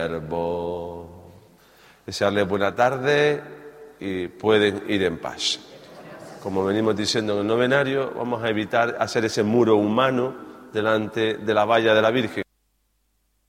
Desearles buena tarde y pueden ir en paz. Como venimos diciendo en el novenario, vamos a evitar hacer ese muro humano delante de la valla de la Virgen.